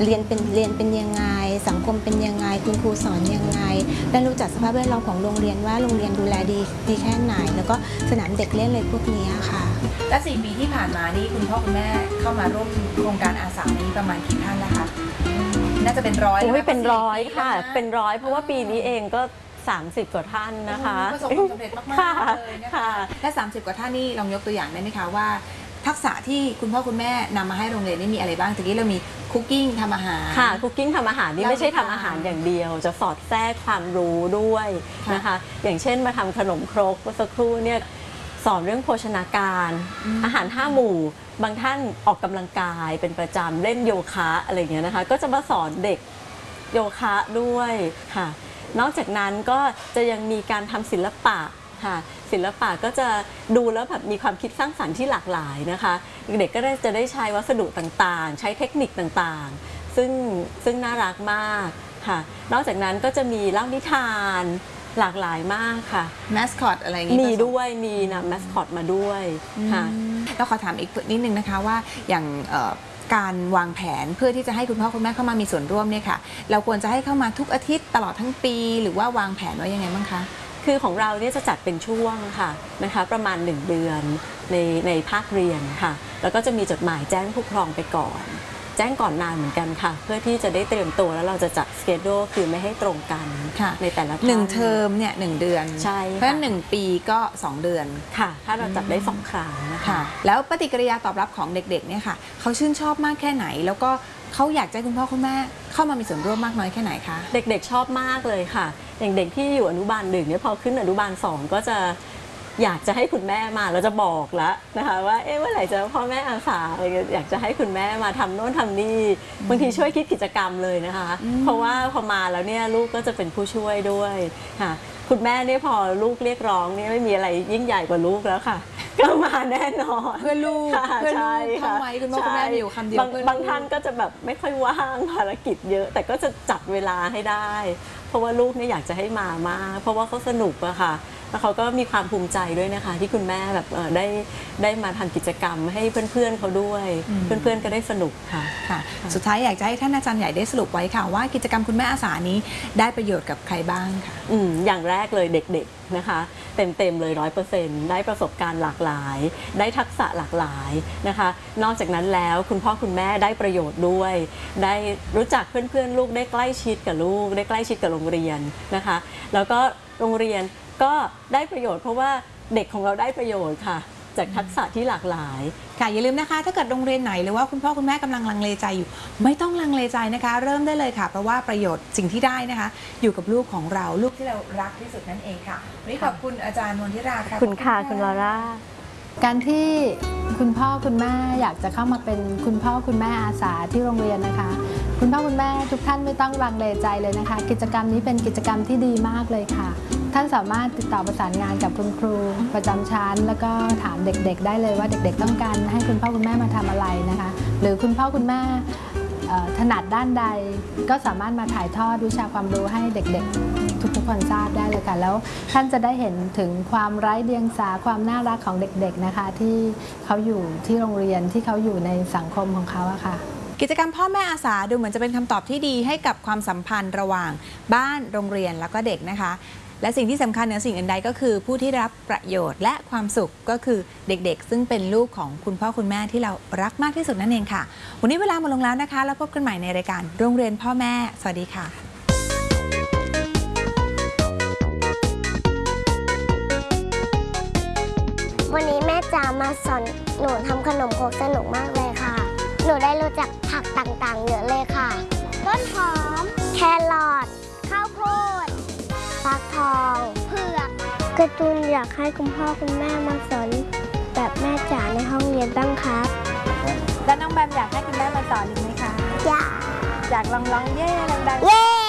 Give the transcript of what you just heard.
เรียนเป็นยังไงสังคมเป็นยังไงคุณครูสอนยังไงและรู้จักสภาพแวดล้อมของโรงเรียนว่าโรงเรียนดูแลดีแค่ไหนแล้วก็สนามเด็กเล่นเลยพวกนี้ค่ะและ4 ปีที่ผ่านมานี่คุณพ่อคุณแม่เข้ามาร่วมโครงการอาสานี้ประมาณกี่ท่านแล้วคะน่าจะเป็นร้อยเป็นร้อยค่ะเป็นร้อยเพราะว่าปีนี้เองก็30 กว่าท่านนะคะประสบความสำเร็จมากๆเลยนะคะและ30 กว่าท่านนี่ลองยกตัวอย่างได้ไหมคะว่าทักษะที่คุณพ่อคุณแม่นำมาให้โรงเรียนนี่มีอะไรบ้างตะกี้เรามีคุกกิ้งทำอาหารค่ะคุกกิ้งทำอาหารนี่ไม่ใช่ทำอาหารอย่างเดียวจะสอดแทรกความรู้ด้วยนะคะอย่างเช่นมาทำขนมครกเมื่อสักครู่เนี่ยสอนเรื่องโภชนาการอาหาร5 หมู่บางท่านออกกำลังกายเป็นประจำเล่นโยคะอะไรอย่างเงี้ยนะคะก็จะมาสอนเด็กโยคะด้วยค่ะนอกจากนั้นก็จะยังมีการทำศิลปะค่ะศิลปะก็จะดูแล้วแบบมีความคิดสร้างสรรค์ที่หลากหลายนะคะเด็กก็จะได้ใช้วัสดุต่างๆใช้เทคนิคต่างๆซึ่งน่ารักมากค่ะนอกจากนั้นก็จะมีเล่านิทานหลากหลายมากค่ะแมสคอตอะไรอย่างนี้มีด้วยมีนะแมสคอตมาด้วยค่ะแล้วขอถามอีกนิดนึงนะคะว่าอย่างการวางแผนเพื่อที่จะให้คุณพ่อคุณแม่เข้ามามีส่วนร่วมเนี่ยค่ะเราควรจะให้เข้ามาทุกอาทิตย์ตลอดทั้งปีหรือว่าวางแผนไว้ยังไงบ้างคะคือของเราเนี่ยจะจัดเป็นช่วงค่ะนะคะประมาณ1 เดือนในภาคเรียนค่ะแล้วก็จะมีจดหมายแจ้งผู้ปกครองไปก่อนแจ้งก่อนนานเหมือนกันค่ะเพื่อที่จะได้เตรียมตัวแล้วเราจะจัดสเกดูคือไม่ให้ตรงกันในแต่ละ 1 เทอมเนี่ย1 เดือนใช่เพราะ1 ปีก็2 เดือนค่ะถ้าเราจัดได้2 ครั้งนะคะแล้วปฏิกิริยาตอบรับของเด็กๆเนี่ยค่ะเขาชื่นชอบมากแค่ไหนแล้วก็เขาอยากให้คุณพ่อคุณแม่เข้ามามีส่วนร่วมมากน้อยแค่ไหนคะเด็กๆชอบมากเลยค่ะอย่างเด็กที่อยู่อนุบาล 1เนี่ยพอขึ้นอนุบาล 2ก็จะอยากจะให้คุณแม่มาเราจะบอกแล้วนะคะว่าเมื่อไหร่จะพ่อแม่อาสาอยากจะให้คุณแม่มาทำโน่นทำนี่บางทีช่วยคิดกิจกรรมเลยนะคะเพราะว่าพอมาแล้วเนี่ยลูกก็จะเป็นผู้ช่วยด้วยค่ะคุณแม่เนี่ยพอลูกเรียกร้องเนี่ยไม่มีอะไรยิ่งใหญ่กว่าลูกแล้วค่ะก็มาแน่นอนเพื่อลูกทำไมคุณพ่อคุณแม่มีอยู่คำเดียวบางท่านก็จะแบบไม่ค่อยว่างภารกิจเยอะแต่ก็จะจัดเวลาให้ได้เพราะว่าลูกเนี่ยอยากจะให้มามากเพราะว่าเขาสนุกอะค่ะแล้วเขาก็มีความภูมิใจด้วยนะคะที่คุณแม่แบบได้มาทำกิจกรรมให้เพื่อนๆเขาด้วยเพื่อนๆก็ได้สนุกค่ะสุดท้ายอยากจะให้ท่านอาจารย์ใหญ่ได้สรุปไว้ค่ะว่ากิจกรรมคุณแม่อาสานี้ได้ประโยชน์กับใครบ้างค่ะอย่างแรกเลยเด็กๆนะคะเต็มเลย 100%ได้ประสบการณ์หลากหลายได้ทักษะหลากหลายนะคะนอกจากนั้นแล้วคุณพ่อคุณแม่ได้ประโยชน์ด้วยได้รู้จักเพื่อนๆลูกได้ใกล้ชิดกับลูกได้ใกล้ชิดกับโรงเรียนนะคะแล้วก็โรงเรียนก็ได้ประโยชน์เพราะว่าเด็กของเราได้ประโยชน์ค่ะจากทักษะที่หลากหลายค่ะอย่าลืมนะคะถ้าเกิดโรงเรียนไหนหรือว่าคุณพ่อคุณแม่กำลังลังเลใจอยู่ไม่ต้องลังเลใจนะคะเริ่มได้เลยค่ะเพราะว่าประโยชน์สิ่งที่ได้นะคะอยู่กับลูกของเราลูกที่เรารักที่สุดนั่นเองค่ะวันนี้ขอบคุณอาจารย์นวลธิราค่ะคุณค่ะคุณลอร่าการที่คุณพ่อคุณแม่อยากจะเข้ามาเป็นคุณพ่อคุณแม่อาสาที่โรงเรียนนะคะคุณพ่อคุณแม่ทุกท่านไม่ต้องลังเลใจเลยนะคะกิจกรรมนี้เป็นกิจกรรมที่ดีมากเลยค่ะท่านสามารถติดต่อประสานงานกับคุณครูประจำชั้นแล้วก็ถามเด็กๆได้เลยว่าเด็กๆต้องการให้คุณพ่อคุณแม่มาทำอะไรนะคะหรือคุณพ่อคุณแม่ถนัดด้านใดก็สามารถมาถ่ายทอดวิชาความรู้ให้เด็กๆทุกคนทราบได้เลยค่ะแล้วท่านจะได้เห็นถึงความไร้เดียงสาความน่ารักของเด็กๆนะคะที่เขาอยู่ที่โรงเรียนที่เขาอยู่ในสังคมของเขาอะค่ะกิจกรรมพ่อแม่อาสาดูเหมือนจะเป็นคำตอบที่ดีให้กับความสัมพันธ์ระหว่างบ้านโรงเรียนแล้วก็เด็กนะคะและสิ่งที่สำคัญเหนือสิ่งอื่นใดก็คือผู้ที่ได้รับประโยชน์และความสุขก็คือเด็กๆซึ่งเป็นลูกของคุณพ่อคุณแม่ที่เรารักมากที่สุดนั่นเองค่ะวันนี้เวลาหมดลงแล้วนะคะแล้วพบกันใหม่ในรายการโรงเรียนพ่อแม่สวัสดีค่ะวันนี้แม่จ๋ามาสอนหนูทำขนมครกสนุกมากเลยค่ะหนูได้รู้จักผักต่างๆเยอะเลยค่ะต้นหอมแครอทข้าวโพดฟักทองเผือกการ์ตูนอยากให้คุณพ่อคุณแม่มาสอนแบบแม่จ๋าในห้องเรียนบ้างครับแล้วน้องแบมอยากให้คุณแม่มาสอนอีกไหมคะอยากลองร้องเย่ดังๆเย่